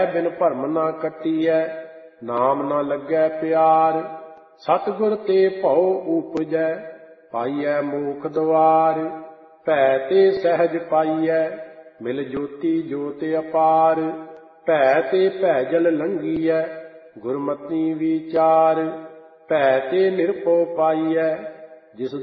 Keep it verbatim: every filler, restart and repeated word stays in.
ਬਿਨ ਭਰਮ ਨਾ ਕੱਟੀਐ, ਨਾਮ ਨਾ ਲੱਗੈ ਪਿਆਰ। ਸਤਿਗੁਰ ਤੇ ਭਉ ਊਪਜੈ, ਪਾਈਐ ਮੋਖ ਦੁਆਰ। ਭੈ ਤੇ ਸਹਿਜ ਪਾਈਐ, ਮਿਲ ਜੋਤੀ ਜੋਤਿ ਅਪਾਰ। ਭੈ ਤੇ ਭੈਜਲ ਲੰਘੀਐ, ਗੁਰਮਤਿ ਵਿਚਾਰ। ਭੈ ਤੇ ਨਿਰਭਉ ਪਾਈਐ, ਜਿਸ